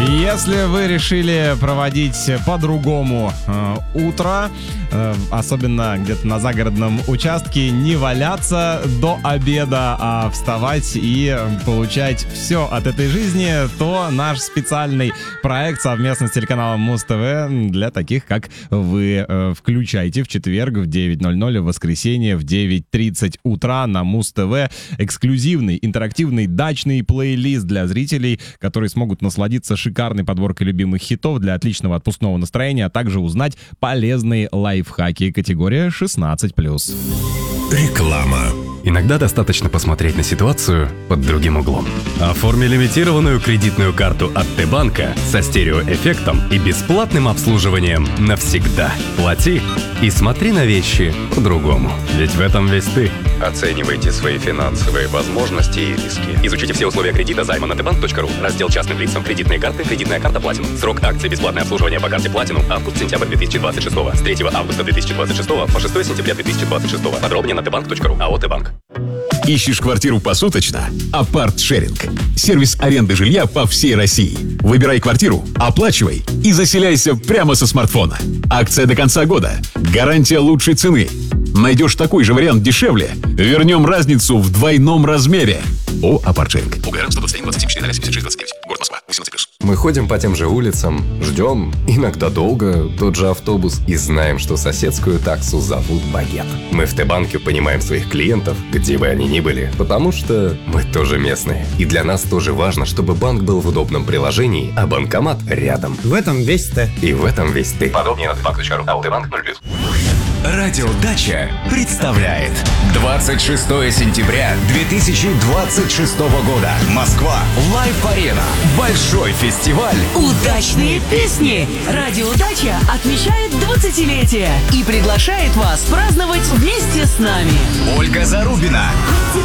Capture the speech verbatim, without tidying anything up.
Если вы решили проводить по-другому э, утро, э, особенно где-то на загородном участке, не валяться до обеда, а вставать и получать все от этой жизни, то наш специальный проект совместно с телеканалом Муз-ТВ для таких, как вы. Э, включайте в четверг в девять ноль ноль, в воскресенье в девять тридцать утра на Муз-ТВ эксклюзивный интерактивный дачный плейлист для зрителей, которые смогут насладиться шикарной подборкой любимых хитов для отличного отпускного настроения, а также узнать полезные лайфхаки. Категория шестнадцать плюс. Реклама. Иногда достаточно посмотреть на ситуацию под другим углом. Оформи лимитированную кредитную карту от Т-банка со стереоэффектом и бесплатным обслуживанием навсегда. Плати и смотри на вещи по-другому. Ведь в этом весь ты. Оценивайте свои финансовые возможности и риски. Изучите все условия кредита займа на тбанк точка ру. Раздел частным лицам, кредитные карты, кредитная карта Platinum. Срок акции бесплатное обслуживание по карте Platinum август-сентябрь две тысячи двадцать шестого. С третьего августа две тысячи двадцать шестого по шестое сентября две тысячи двадцать шестого. Подробнее на тбанк точка ру. АО Т-банк. Ищешь квартиру посуточно? Апарт-шеринг. Сервис аренды жилья по всей России. Выбирай квартиру, оплачивай и заселяйся прямо со смартфона. Акция до конца года. Гарантия лучшей цены. Найдешь такой же вариант дешевле, вернем разницу в двойном размере. О, Апарт-шеринг. УГР сто двадцать один двадцать семь четыре восемьдесят шесть двадцать девять. Город Москва. восемнадцать плюс. Мы ходим по тем же улицам, ждем, иногда долго, тот же автобус, и знаем, что соседскую таксу зовут Багет. Мы в Т-банке понимаем своих клиентов, где бы они ни были, потому что мы тоже местные. И для нас тоже важно, чтобы банк был в удобном приложении, а банкомат рядом. В этом весь Т. И в этом весь ты. Подробнее на тбанк точка ру. АО Т-банк ноль плюс. Радио Дача представляет двадцать шестое сентября две тысячи двадцать шестого года. Москва. Лайф-арена. Большой фестиваль. Удачные песни. Радио Дача отмечает двадцатилетие и приглашает вас праздновать вместе с нами. Ольга Зарубина.